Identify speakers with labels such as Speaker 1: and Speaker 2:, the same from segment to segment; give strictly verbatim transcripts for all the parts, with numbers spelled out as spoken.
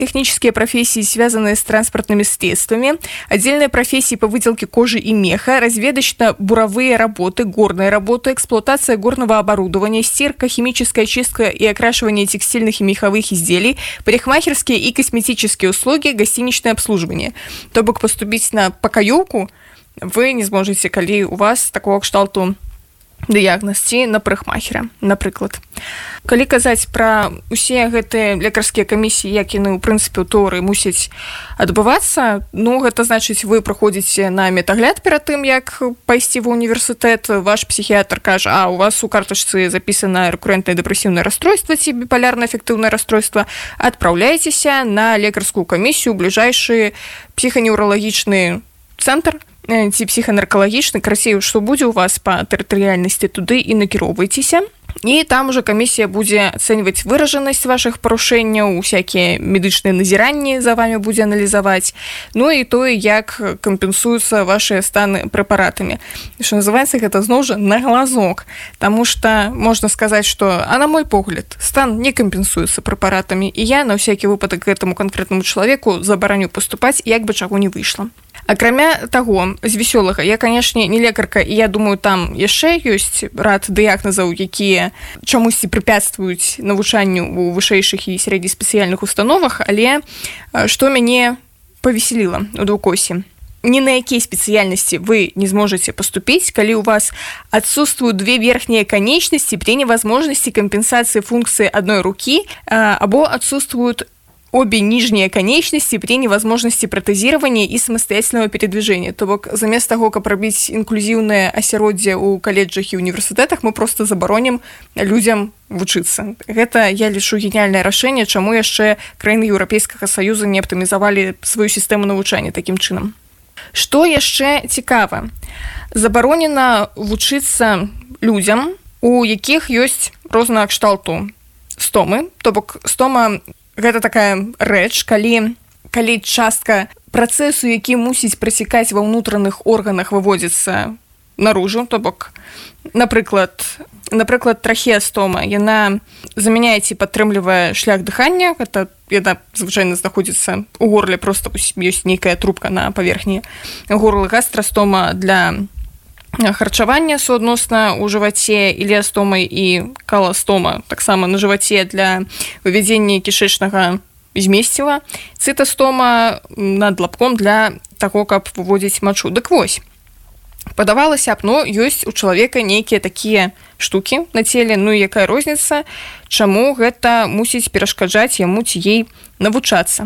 Speaker 1: технические профессии, связанные с транспортными средствами, отдельные профессии по выделке кожи и меха, разведочно-буровые работы, горные работы, эксплуатация горного оборудования, стирка, химическая чистка и окрашивание текстильных и меховых изделий, парикмахерские и косметические услуги, гостиничное обслуживание. То бок поступить на покаёўку вы не зможаце, калі у вас такого кшталту дыягназ ці на парикмахера, напрыклад. Калі казаць пра усе гэтыя лекарскія камісіі, як яны, у прынцыпе, у тэорыі мусяць адбывацца, ну, гэта значыць, вы праходзіце на медагляд перад тым, як пайсці ва універсітэт, ваш псіхіятр кажа, а у вас у картачцы запісана рэкуррентнае дэпрэсіўнае расстройства ці біпалярнае афектыўнае расстройства, адпраўляйцеся на лекарскую камісію ў бліжэйшы псіханеўралагічны цэнтр, ці псіханаркалагічны, красей, што будзе у вас па тэрытарыяльнасці, туды і накіроўвайцеся. І там уже камісія будзе ацэньваць выражанасць вашых парушэнняў, усякія медычныя назіранні за вами будзе аналізаваць, ну і тое, як кампенсуюцца вашыя станы прэпаратамі. Што называецца, гэта зноў жа на глазок, таму што можна сказаць, што, а на мой погляд, стан не кампенсуецца прэпаратамі, і я на ўсякі выпадак гэтаму канкрэтнаму чалавеку забараню паступаць, як бы чаго не выйшла. Акрамя таго, з вясёлага, я, канешне, не лекарка, і я думаю, там яшчэ ёсць рад дыягназаў, якія чамусьці препятствуюць навучанню ў вышэйшых і сярэднеспецыяльных установах, але што мяне павесяліла у двукосе. Ни на якія спецыяльнасці вы не зможаце паступіць, калі у вас адсутствуюць две верхнія канечнасці при невозможности кампенсацыі функцыі адной рукі або адсутствуюць обе нижние конечности при невозможности протезирования и самостоятельного передвижения. То бок, замест того, каб рабіць інклюзіўнае асяроддзе ў каледжах і універсітэтах, мы просто забаронім людям вучыцца. Гэта, я лічу, гениальнае рашэнне, чаму яшчэ краіны Еўрапейскага Саюза не аптымізавалі сваю сістэму навучання такім чынам. Што яшчэ цікава? Забаронена вучыцца людям, у якіх ёсць рознага кшталту стомы. То бок, стома гэта такая рэч, калі, калі частка працэсу, які мусіць працякаць ва ўнутраных органах, выводзіцца наружу, то бок, напрыклад, напрыклад, трахеастома, яна замяняе ці падтрымлівае шлях дыхання, гэта яна звычайна знаходзіцца ў горле, просто ёсць нейкая трубка на паверхні горла. Гастрастома для харчавання суадносна ў жываце, иліастома і каластома таксама на жываце для вывядзення кішэчнага змесціва, цытастома над лабком для таго, каб выводзіць мачу. Дык вось, падавалася б, ну, ёсць у чалавека нейкія такія штукі на целе, ну і якая розніца, чаму гэта мусіць перашкаджаць яму ці ей навучацца.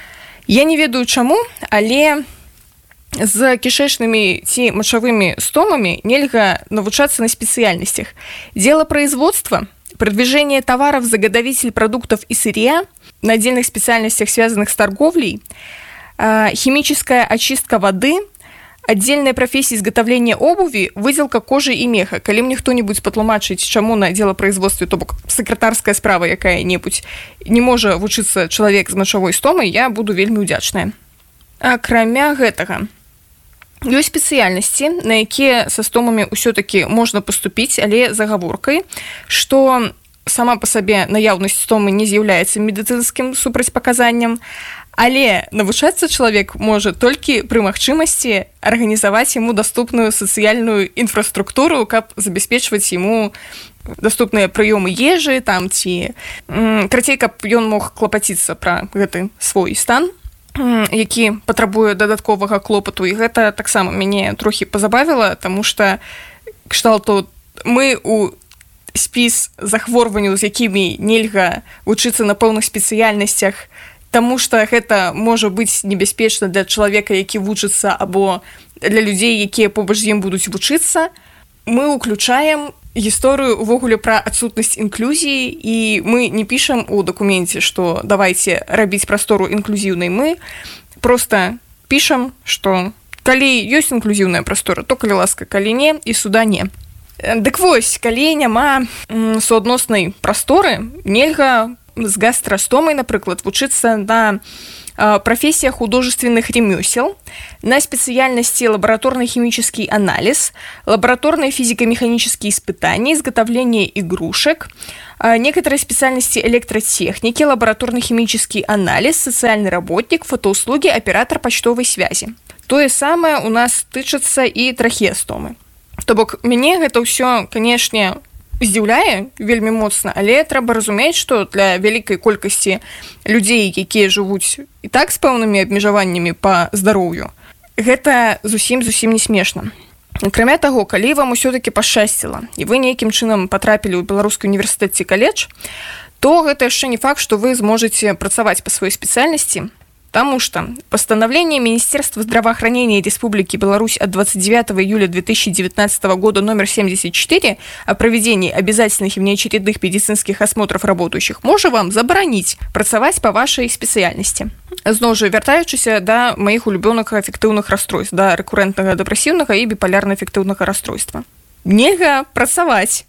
Speaker 1: Я не ведаю чаму, але з кішэчнымі ці мачавымі стомамі нельга навучацца на спецыяльнасцях. Дело производства, продвижение товаров, заготовитель продуктов и сырья на отдельных специальностях, связанных с торговлей, химическая очистка воды, отдельная профессия изготовления обуви, выделка кожи и меха. Калі мне хто-нибудь патлумачыць, чаму на делопроизводстве, то бок сакратарская справа якая-небудзь, не можа вучыцца чалавек з мачавой стомай, я буду вельмі ўдзячная. Акрамя гэтага, ёсць спецыяльнасці, на якія са стомамі ўсё-такі можна паступіць, але з агаворкай, што сама па сабе наяўнасць стомы не з'яўляецца медыцынскім супрацьпаказаннем, але навучацца чалавек можа толькі пры магчымасці арганізаваць яму даступную сацыяльную інфраструктуру, каб забяспечваць яму даступныя прыёмы ежы, там ці крацей, каб ён мог клапаціцца пра гэты свой стан, які патрабуе дадатковага клопату, і гэта таксама мяне трохі пазабавіла, таму што кшталту мы у спіс захворванняў, з якімі нельга вучыцца на пэўных спецыяльнасцях, таму што гэта можа быць небяспечна для чалавека, які вучыцца, або для людзей, якія побач з ім будуць вучыцца, мы ўключаем гісторыю увогуле пра адсутнасць інклюзіі, і мы не пішам у дакуменце, што давайце рабіць прастору інклюзіўнай, мы проста пішам, што калі ёсць інклюзіўная прастора, то калі ласка, калі не, і суда не. Дык вось, калі няма суадноснай прасторы, нельга з гастрастомай, напрыклад, вучыцца на профессия художественных ремесел, на специальности лабораторно-химический анализ, лабораторные физико-механические испытания, изготовление игрушек, некоторые специальности электротехники, лабораторно-химический анализ, социальный работник, фотоуслуги, оператор почтовой связи. То же самое у нас тычыцца и трахеастомы. То бок, мяне гэта ўсё, канешне, здзіўляе вельмі моцна, але трэба разумець, што для вялікай колькасці людзей, якія жывуць і так з пэўнымі абмежаваннямі па здароўю, гэта зусім-зусім не смешна. Акрамя таго, калі вам усё-такі пашчасціла і вы нейкім чынам патрапілі ў беларускі універсітэт ці каледж, то гэта яшчэ не факт, што вы зможаце працаваць па сваёй спецыяльнасці, потому что постановление Министерства здравоохранения Республики Беларусь от двадцать девятого июля две тысячи девятнадцатого года номер семьдесят четыре о проведении обязательных и внеочередных медицинских осмотров работающих может вам забараніць працаваць по вашей спецыяльнасці. Зноў жа, вяртаючыся да маіх улюбёных афектыўных расстройств, да рэкуррентнага дэпрэсіўнага і біпалярна-афектыўнага расстройства. Нельга працаваць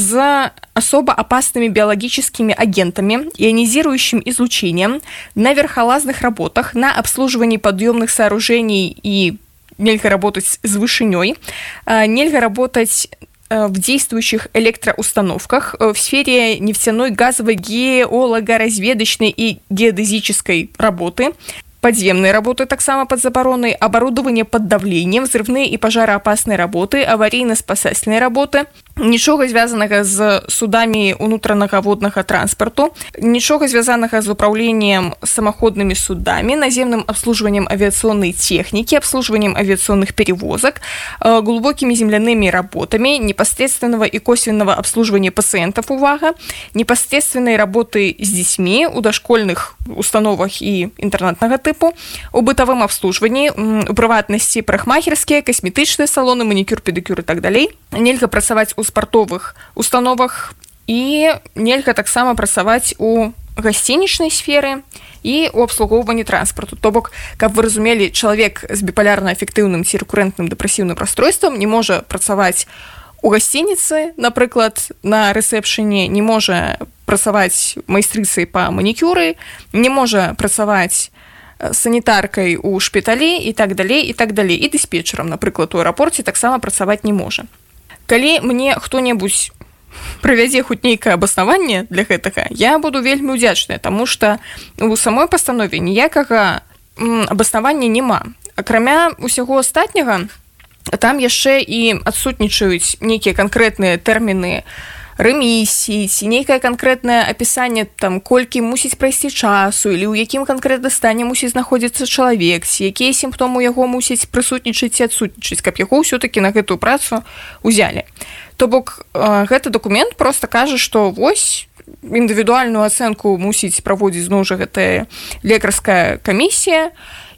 Speaker 1: за особо опасными биологическими агентами, ионизирующим излучением, на верхолазных работах, на обслуживании подъемных сооружений и нельзя работать с вышиней, нельзя работать в действующих электроустановках в сфере нефтяной, газовой, геолого-разведочной и геодезической работы, подземные работы таксама под забароной, оборудование под давлением, взрывные и пожароопасные работы, аварийно-спасательные работы, нічога звязанага з судамі унутранага воднага транспарту, нічога звязанага з управлением самоходными судами, наземным обслуживанием авиационной техники, обслуживанием авиационных перевозок, глубокими земляными работами, непосредственного и косвенного обслуживания пациентов, увага, непосредственной работы с детьми у дошкольных установах и интернатного типу, у бытовом обслуживании, у прыватнасці парикмахерские, косметычные салоны, маникюр, педикюр и так далее. Нельга працаваць у спартовых установах і нельга таксама працаваць у гасцінічнай сферы і у абслугоўванні транспарту. То бок, каб вы разумелі, чалавек з біпалярна-афектыўным ці рэкуррентным дэпрэсіўным расстройствам не можа працаваць у гасцініцы, напрыклад, на рэсепшэне, не можа працаваць майстрыцай па манікюры, не можа працаваць санітаркай у шпіталі і так далей, і так далей. І дыспетчарам, напрыклад, у аэрапорце таксама працаваць не можа. Калі мне хто-небудзь правядзе хоць нейкае абаснаванне для гэтага, я буду вельмі ўдзячная, таму што у самой пастанове ніякага абаснавання няма. Акрамя ўсяго астатняга, там яшчэ і адсутнічаюць нейкія канкрэтныя тэрміны рэмісіі, ці нейкае канкрэтнае апісанне, там, колькі мусіць прайсці часу, или ў якім канкрэтна стане мусіць знаходзіцца чалавек, ці якія сімптомы яго мусіць прысутнічаць ці адсутнічаць, каб яго ўсё-такі на гэтую працу ўзялі. То бок, гэты дакумент проста кажа, што вось індывідуальную ацэнку мусіць праводзіць зноў жа гэтая лекарская камісія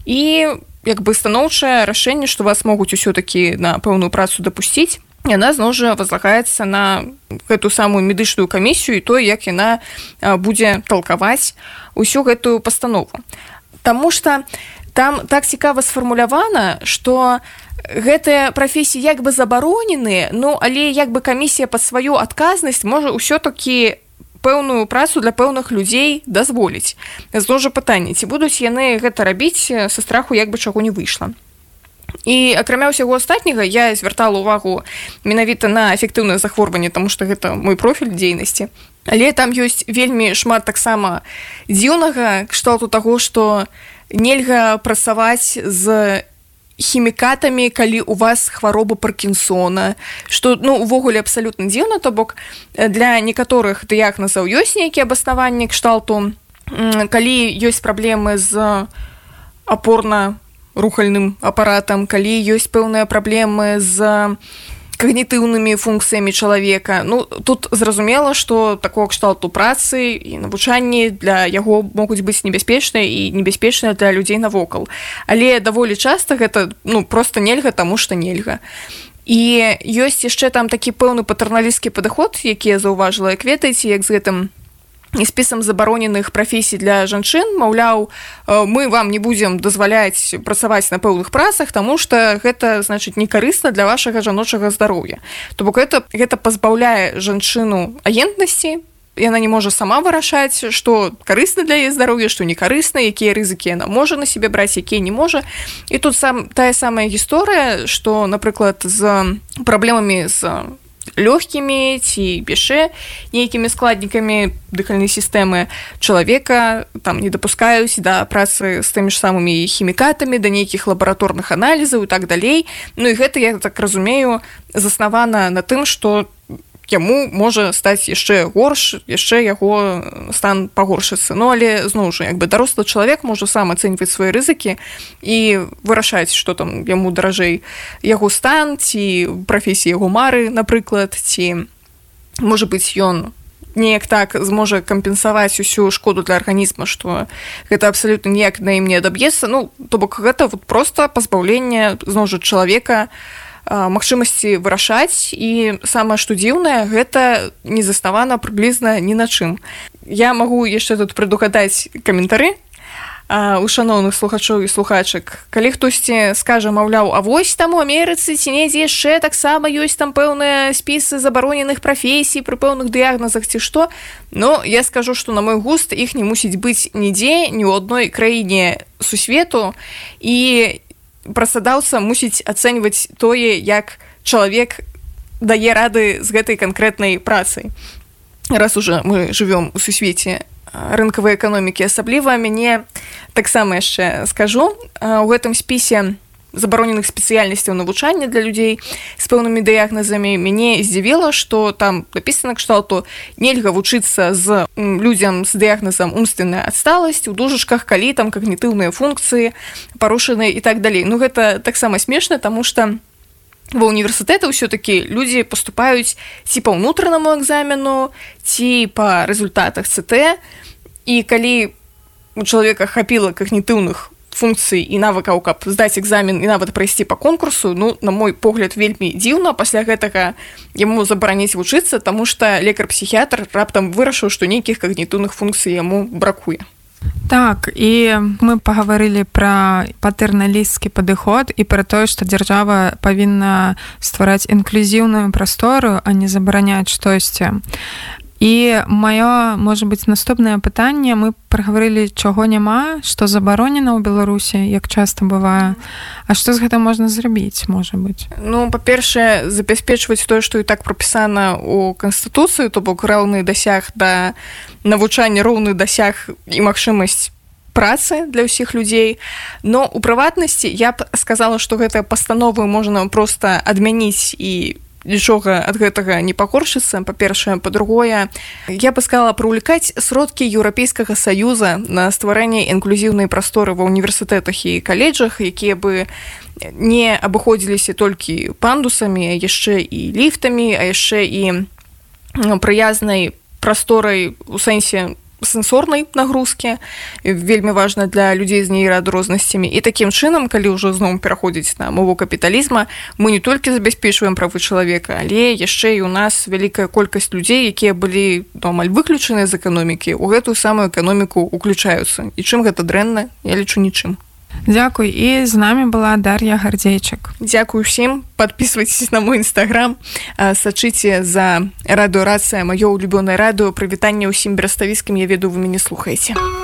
Speaker 1: і як бы станоўчае рашэнне, што вас могуць усё-такі на пэўную працу дапусціць, яна зноў жа возлагаецца на гэту самую медычную камісію і то, як яна будзе талкаваць усю гэтую пастанову. Таму што там так цікава сфармулявана, што гэтыя прафесіі як бы забаронены, ну, але як бы камісія пад сваю адказнасць можа ўсё-такі пэўную працу для пэўных людзей дазволіць. Зноў жа пытанне, ці будуць яны гэта рабіць са страху, як бы чаго не выйшла. І акрамя ўсяго астатняга я звяртала ўвагу менавіта на эфектыўнае захворванне, таму што гэта мой профіль дзейнасці. Але там ёсць вельмі шмат таксама дзіўнага кшталту таго, што нельга працаваць з хімікатамі, калі у вас хвароба Паркінсона, што, ну, увогуле абсалютна дзіўна, то бок для некаторых дыягназаў ёсць нейкія абаснаванні кшталту, калі ёсць праблемы з апорна рухальным апаратам, калі ёсць пэўныя праблемы з когнітыўнымі функцыямі чалавека. Ну, тут зразумела, што такого кшталту працы і навучанні для яго могуць быць небяспечныя і небяспечныя для людзей навокал. Але даволі часта гэта, ну, проста нельга, таму што нельга. І ёсць яшчэ там такі пэўны патэрналісцкі падыход, які я заўважыла, як ведаеце, як з гэтым і спісам забароненых прафесій для жанчын, маўляў, мы вам не будзем дазваляць працаваць на пэўных працах, таму што гэта, значыць, не карысна для вашага жаночага здароўя. То бок гэта, гэта пазбаўляе жанчыну агентнасці, яна не можа сама вырашаць, што карысна для яе здароўя, што не карысна, якія рызыкі яна можа на сябе браць, якія не можа. І тут сам тая самая гісторыя, што, напрыклад, з праблемамі з лёгкімі ці яшчэ нейкімі складнікамі дыхальнай сістэмы чалавека там не дапускаюць да працы з тымі ж самымі хімікатамі, да нейкіх лабараторных аналізаў і так далей. Ну і гэта, я так разумею, заснавана на тым, што яму можа стаць яшчэ горш, яшчэ яго стан пагоршыцца. Ну, але, зноў жа, як бы дарослы чалавек можа сам ацэньваць свае рызыкі і вырашаць, што там яму даражэй яго стан, ці прафесія яго мары, напрыклад, ці, можа быць, ён неяк так зможа кампенсаваць усю шкоду для арганізма, што гэта абсалютна ніяк на ім не адаб'ецца. Ну, то бок гэта вот проста пазбаўленне, зноў жа, чалавека магчымасці вырашаць, і самае што дзіўнае, гэта не заснавана прыблізна ні на чым. Я магу яшчэ тут прадугадаць каментары у шаноўных слухачоў і слухачак. Калі хтосьці скажа, маўляў, а вось там у Амерыцы ці недзе яшчэ таксама ёсць там пэўныя спісы забароненых прафесій пры пэўных дыягназах ці што, ну, я скажу, што на мой густ іх не мусіць быць нідзе, ні ў адной краіне сусвету, і працадаўца мусіць ацэньваць тое, як чалавек дае рады з гэтай канкрэтнай працай. Раз уже мы жывём у сусвеце рынкавай эканомікі, асабліва мяне таксама яшчэ скажу, у гэтым спісе забароненых спецыяльнасцяў навучання для людзей з пэўнымі дыягназамі мяне здзівіла, што там напісана кшталту нельга вучыцца з людзям з дыягназам умственная адсталасць, у дужачках, калі там когнітыўныя функцыі парушаны і так далей. Ну гэта таксама смешна, таму што ва універсітэты ўсё-такі людзі паступаюць ці па ўнутранаму экзамену, ці па рэзультатах цэ тэ, і калі у чалавека хапіла когнітыўных функцый і навыкаў, каб здаць экзамен і нават прайсці па конкурсу, ну, на мой погляд, вельмі дзіўна пасля гэтага яму забараніць вучыцца, таму што лекар-псіхіятр раптам вырашыў, што нейкіх когнітыўных функцый яму бракуе.
Speaker 2: Так, і мы пагаварылі пра патэрналісцкі падыход і пра тое, што дзяржава павінна ствараць інклюзіўную прастору, а не забараняць штосьці. І маё, можа быць, наступнае пытанне, мы прагаварылі, чаго няма, што забаронена ў Беларусі, як часта бывае. А што з гэтым можна зрабіць, можа быць?
Speaker 1: Ну, па-першае, забяспечваць тое, што і так прапісана ў Канстытуцыі, то бок роўны дасяг да навучання, роўны дасяг і магчымасць працы для ўсіх людзей. Но у прыватнасці я б сказала, што гэтыя пастановы можна проста адмяніць і нічога ад гэтага не пагоршыцца, па-першае. Па-другое, я бы сказала прывлекаць сродкі Еўрапейскага Саюза на стварэнне інклюзіўнай прасторы ва універсітэтах і каледжах, якія бы не абыходзіліся толькі пандусамі, а яшчэ і ліфтамі, а яшчэ і прыязнай прасторай у сэнсе сэнсорнай нагрузкі, вельмі важна для людзей з нейраадрознасцямі. І такім чынам, калі ўжо зноў пераходзіць на мову капіталізма, мы не толькі забяспечваем правы чалавека, але яшчэ і ў нас вялікая колькасць людзей, якія былі амаль выключаныя з эканомікі, у гэтую самую эканоміку уключаюцца. І чым гэта дрэнна, я лічу нічым.
Speaker 2: Дзякуй. І з намі была Дар'я Гардзейчык.
Speaker 1: Дзякуй усім. Подписывайтесь на мой інстаграм, сачыце за радыё Рацыя, маё улюбёнае радыё. Прывітанне ўсім бераставіцкім, я ведаю, вы мяне слухаеце.